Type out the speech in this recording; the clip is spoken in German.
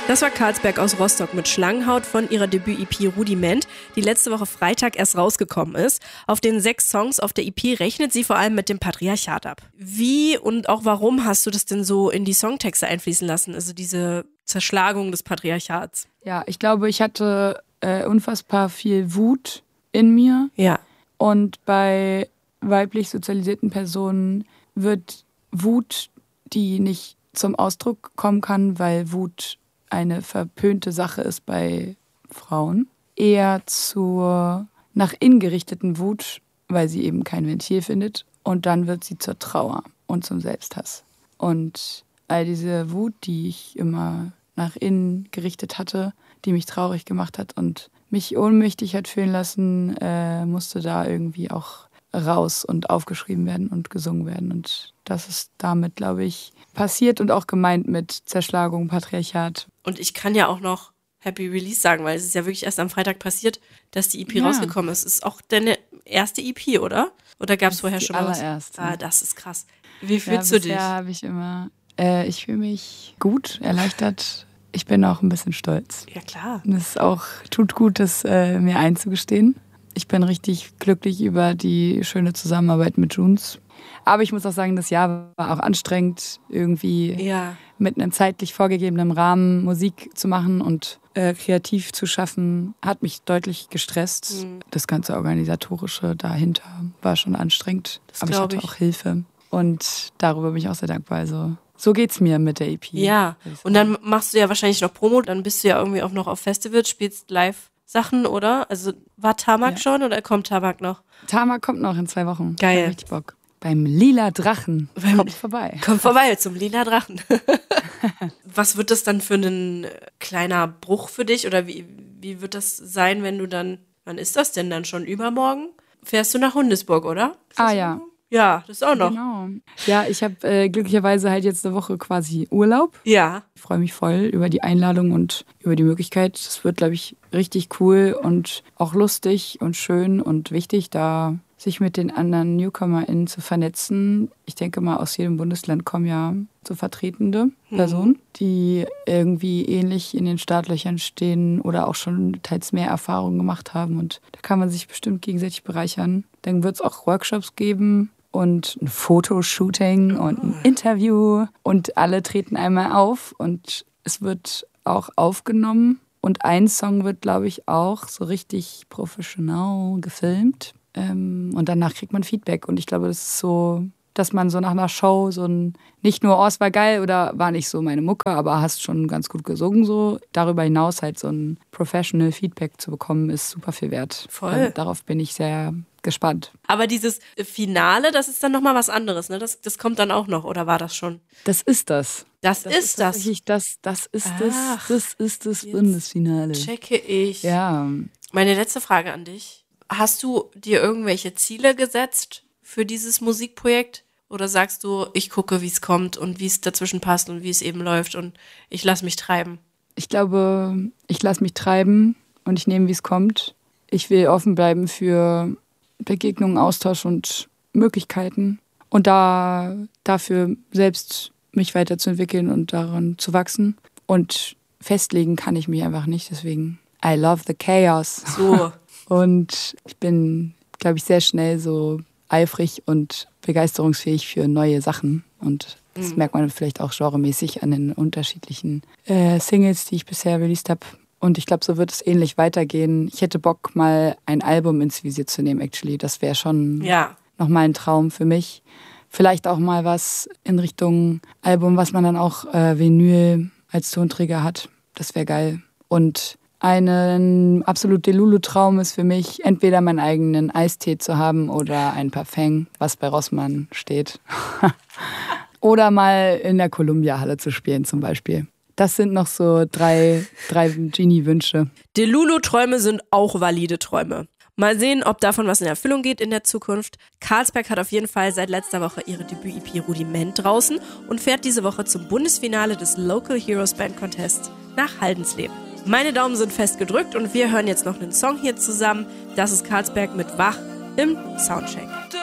Das war Carlsberg aus Rostock mit Schlangenhaut von ihrer Debüt-EP Rudiment, die letzte Woche Freitag erst rausgekommen ist. Auf den 6 Songs auf der EP rechnet sie vor allem mit dem Patriarchat ab. Wie und auch warum hast du das denn so in die Songtexte einfließen lassen, also diese Zerschlagung des Patriarchats? Ja, ich glaube, ich hatte unfassbar viel Wut in mir. Ja. Und bei weiblich sozialisierten Personen wird Wut, die nicht zum Ausdruck kommen kann, weil Wut eine verpönte Sache ist bei Frauen, eher zur nach innen gerichteten Wut, weil sie eben kein Ventil findet. Und dann wird sie zur Trauer und zum Selbsthass. Und all diese Wut, die ich immer nach innen gerichtet hatte, die mich traurig gemacht hat und mich ohnmächtig hat fühlen lassen, musste da irgendwie auch raus und aufgeschrieben werden und gesungen werden. Und das ist damit, glaube ich, passiert und auch gemeint mit Zerschlagung, Patriarchat. Und ich kann ja auch noch Happy Release sagen, weil es ist ja wirklich erst am Freitag passiert, dass die EP rausgekommen ist. Ist auch deine erste EP, oder? Oder gab es vorher schon mal was? Allererste. Ah, das ist krass. Wie fühlst du dich? Ja, habe ich immer. Ich fühle mich gut, erleichtert. Ich bin auch ein bisschen stolz. Ja, klar. Und es tut gut, das mir einzugestehen. Ich bin richtig glücklich über die schöne Zusammenarbeit mit Junes. Aber ich muss auch sagen, das Jahr war auch anstrengend, irgendwie mit einem zeitlich vorgegebenen Rahmen Musik zu machen und kreativ zu schaffen, hat mich deutlich gestresst. Das ganze Organisatorische dahinter war schon anstrengend. Aber ich hatte auch Hilfe. Und darüber bin ich auch sehr dankbar. Also so geht's mir mit der EP. Ja, und dann machst du ja wahrscheinlich noch Promo, dann bist du ja irgendwie auch noch auf Festivals, spielst live Sachen, oder? Also war Tamak schon oder kommt Tamak noch? Tamak kommt noch in 2 Wochen. Geil. Ich hab richtig Bock. Beim Lila Drachen. Kommt vorbei. Kommt vorbei zum Lila Drachen. Was wird das dann für ein kleiner Bruch für dich? Oder wie wird das sein, wenn du dann, wann ist das denn dann schon? Übermorgen? Fährst du nach Hundesburg, oder? Ja. Ja, das auch noch. Genau. Ja, ich habe glücklicherweise halt jetzt eine Woche quasi Urlaub. Ja. Ich freue mich voll über die Einladung und über die Möglichkeit. Es wird, glaube ich, richtig cool und auch lustig und schön und wichtig, da sich mit den anderen NewcomerInnen zu vernetzen. Ich denke mal, aus jedem Bundesland kommen ja so vertretende Personen, die irgendwie ähnlich in den Startlöchern stehen oder auch schon teils mehr Erfahrungen gemacht haben. Und da kann man sich bestimmt gegenseitig bereichern. Dann wird es auch Workshops geben und ein Fotoshooting und ein Interview. Und alle treten einmal auf und es wird auch aufgenommen. Und ein Song wird, glaube ich, auch so richtig professionell gefilmt. Und danach kriegt man Feedback. Und ich glaube, das ist so, dass man so nach einer Show so nicht nur, oh, es war geil oder war nicht so meine Mucke, aber hast schon ganz gut gesungen, so. Darüber hinaus halt so ein professional Feedback zu bekommen, ist super viel wert. Voll. Darauf bin ich sehr gespannt. Aber dieses Finale, das ist dann nochmal was anderes, ne? Das kommt dann auch noch, oder war das schon? Das ist das. Das ist das. Das ist das Bundesfinale. Checke ich. Ja. Meine letzte Frage an dich. Hast du dir irgendwelche Ziele gesetzt für dieses Musikprojekt? Oder sagst du, ich gucke, wie es kommt und wie es dazwischen passt und wie es eben läuft und ich lasse mich treiben? Ich glaube, ich lasse mich treiben und ich nehme, wie es kommt. Ich will offen bleiben für Begegnungen, Austausch und Möglichkeiten und dafür selbst mich weiterzuentwickeln und daran zu wachsen. Und festlegen kann ich mich einfach nicht, deswegen I love the chaos. So. Und ich bin, glaube ich, sehr schnell so eifrig und begeisterungsfähig für neue Sachen. Und das merkt man vielleicht auch genremäßig an den unterschiedlichen Singles, die ich bisher released habe. Und ich glaube, so wird es ähnlich weitergehen. Ich hätte Bock, mal ein Album ins Visier zu nehmen, actually. Das wäre schon nochmal ein Traum für mich. Vielleicht auch mal was in Richtung Album, was man dann auch Vinyl als Tonträger hat. Das wäre geil. Und ein absolut Delulu-Traum ist für mich, entweder meinen eigenen Eistee zu haben oder ein Parfum, was bei Rossmann steht. Oder mal in der Columbia-Halle zu spielen zum Beispiel. Das sind noch so drei Genie-Wünsche. Delulu-Träume sind auch valide Träume. Mal sehen, ob davon was in Erfüllung geht in der Zukunft. Carlsberg hat auf jeden Fall seit letzter Woche ihre Debüt-EP Rudiment draußen und fährt diese Woche zum Bundesfinale des Local Heroes Band Contests nach Haldensleben. Meine Daumen sind fest gedrückt und wir hören jetzt noch einen Song hier zusammen. Das ist Carlsberg mit Wach im Soundcheck.